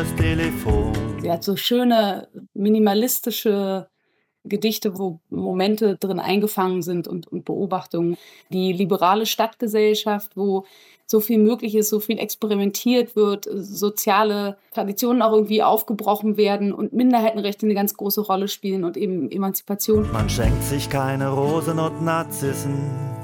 das Telefon. Sie hat so schöne, minimalistische Gedichte, wo Momente drin eingefangen sind und Beobachtungen. Die liberale Stadtgesellschaft, wo so viel möglich ist, so viel experimentiert wird, soziale Traditionen auch irgendwie aufgebrochen werden und Minderheitenrechte eine ganz große Rolle spielen und eben Emanzipation. Man schenkt sich keine Rosen und Narzissen,